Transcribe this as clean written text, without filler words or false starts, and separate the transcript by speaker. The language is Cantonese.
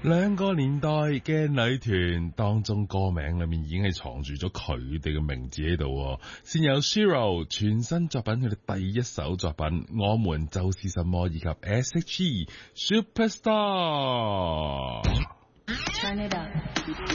Speaker 1: 兩個年代嘅女團當中，歌名裏面已經係藏住咗佢哋嘅名字喺度。先有 Shiro 全新作品，佢哋第一首作品《我們就是什麼》，以及 S.H.E Superstar。Turn it up。